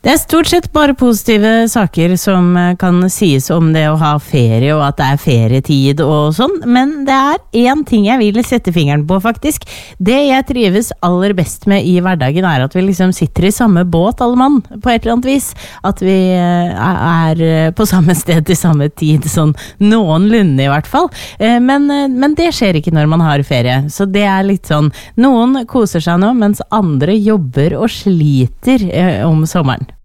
Det stort sett bare positive saker som kan sies om det å ha ferie og at det ferietid og sånn, men det en ting jeg vil sette fingeren på faktisk. Det jeg trives aller best med i hverdagen at vi liksom sitter i samme båt alle mann, på et eller annet vis. At vi på samme sted til samme tid, sånn noenlunde i hvert fall. Men det skjer ikke når man har ferie, så det litt sånn, noen koser seg nå, mens andre jobber og sliter om sommeren.